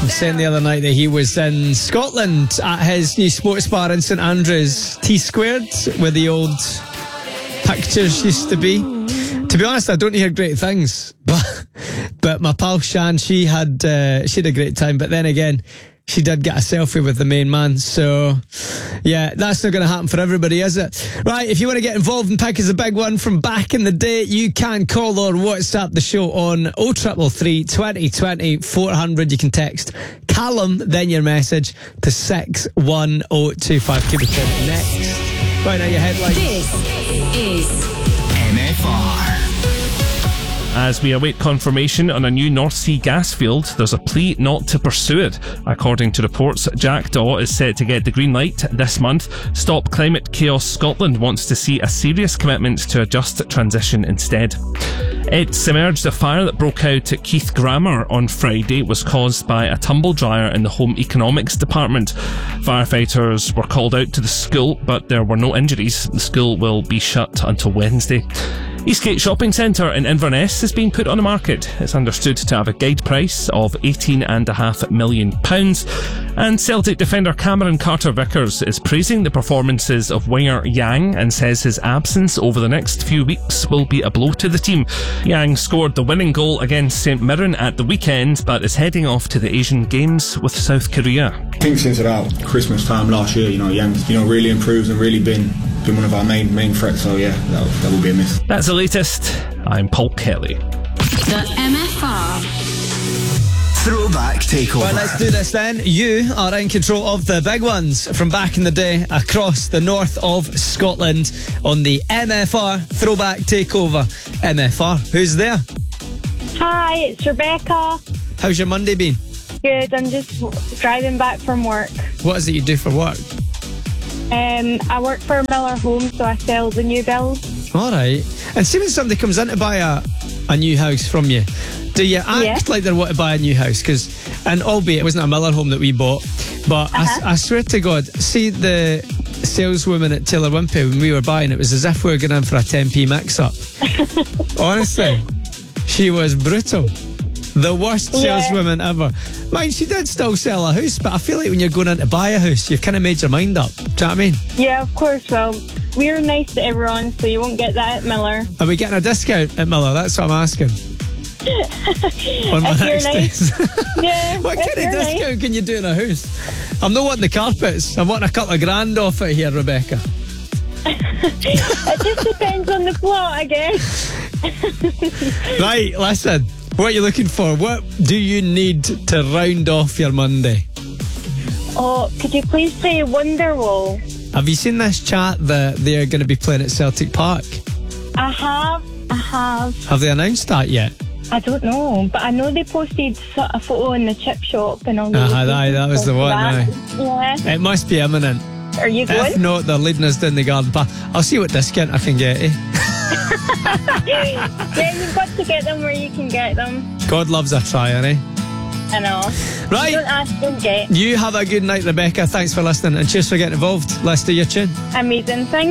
saying the other night that he was in Scotland at his new sports bar in St Andrews, T Squared, where the old pictures used to be. To be honest, I don't hear great things, but my pal Shan, she had a great time. But then again, she did get a selfie with the main man. So, yeah, that's not going to happen for everybody, is it? Right, if you want to get involved and pick as a big one from back in the day, you can call or WhatsApp the show on 0333 2020 400. You can text Callum, then your message, to 61025. Keep it in next. Right now, your headline. This is MFR. As we await confirmation on a new North Sea gas field, there's a plea not to pursue it. According to reports, Jackdaw is set to get the green light this month. Stop Climate Chaos Scotland wants to see a serious commitment to a just transition instead. It's emerged a fire that broke out at Keith Grammar on Friday was caused by a tumble dryer in the Home Economics Department. Firefighters were called out to the school, but there were no injuries. The school will be shut until Wednesday. Eastgate Shopping Centre in Inverness is being put on the market. It's understood to have a guide price of £18.5 million. And Celtic defender Cameron Carter-Vickers is praising the performances of winger Yang and says his absence over the next few weeks will be a blow to the team. Yang scored the winning goal against St Mirren at the weekend, but is heading off to the Asian Games with South Korea. I think since about Christmas time last year, Yang's really improved and really been one of our main threats, so yeah, that will be a miss. That's the latest. I'm Paul Kelly. The MFR Throwback Takeover. Well, let's do this then. You are in control of the big ones from back in the day across the north of Scotland on the MFR Throwback Takeover. MFR, who's there? Hi, it's Rebecca. How's your Monday been? Good, I'm just driving back from work. What is it you do for work? I work for Miller Homes, so I sell the new builds. Alright. And see when somebody comes in to buy a new house from you, do you act like they want to buy a new house? And albeit it wasn't a Miller home that we bought, but I swear to God, see the saleswoman at Taylor Wimpey when we were buying, it was as if we were going in for a 10p mix-up. Honestly, she was brutal. The worst saleswoman ever. Mind, she did still sell a house, but I feel like when you're going in to buy a house, you've kind of made your mind up. Do you know what I mean? Yeah, of course. Well, we're nice to everyone, so you won't get that at Miller. Are we getting a discount at Miller? That's what I'm asking. On my next days. Yeah. What kind of discount can you do in a house? I'm not wanting the carpets. I'm wanting a couple of grand off it here, Rebecca. It just depends on the plot, I guess. Right, listen. What are you looking for? What do you need to round off your Monday? Oh, could you please play Wonderwall? Have you seen this chat that they're going to be playing at Celtic Park? I have. Have they announced that yet? I don't know, but I know they posted a photo in the chip shop and all that. That was the one. Yeah. It must be imminent. Are you going? If not, they're leading us down the garden path. I'll see what discount I can get, eh? Yeah, you've got to get them where you can get them. God loves a trier, eh? I know. Right. Don't ask, don't get. You have a good night, Rebecca. Thanks for listening and cheers for getting involved. Let's do your tune. Amazing. Thank